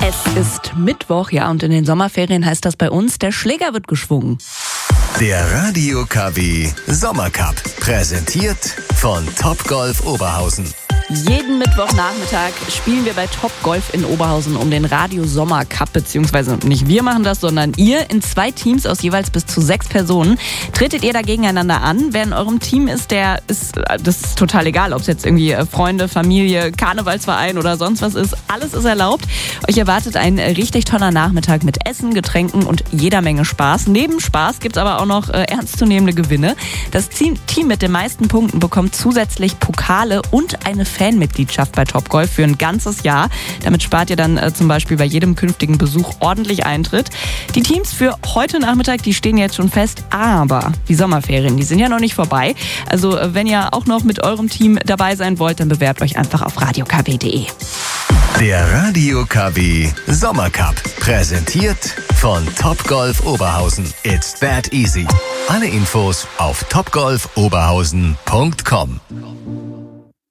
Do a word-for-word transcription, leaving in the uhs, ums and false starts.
Es ist Mittwoch, ja, und in den Sommerferien heißt das bei uns, der Schläger wird geschwungen. Der Radio K W Sommercup, präsentiert von Topgolf Oberhausen. Jeden Mittwochnachmittag spielen wir bei Topgolf in Oberhausen um den Radio Sommer Cup, beziehungsweise nicht wir machen das, sondern ihr. In zwei Teams aus jeweils bis zu sechs Personen tretet ihr da gegeneinander an. Wer in eurem Team ist, der ist, das ist total egal, ob es jetzt irgendwie Freunde, Familie, Karnevalsverein oder sonst was ist. Alles ist erlaubt. Euch erwartet ein richtig toller Nachmittag mit Essen, Getränken und jeder Menge Spaß. Neben Spaß gibt es aber auch noch äh, ernstzunehmende Gewinne. Das Team mit den meisten Punkten bekommt zusätzlich Pokale und eine Fanmitgliedschaft bei Topgolf für ein ganzes Jahr. Damit spart ihr dann äh, zum Beispiel bei jedem künftigen Besuch ordentlich Eintritt. Die Teams für heute Nachmittag, die stehen jetzt schon fest, aber die Sommerferien, die sind ja noch nicht vorbei. Also äh, wenn ihr auch noch mit eurem Team dabei sein wollt, dann bewerbt euch einfach auf radio k w punkt d e. Der Radio K W Sommercup, präsentiert von Topgolf Oberhausen. It's that easy. Alle Infos auf topgolf oberhausen punkt com.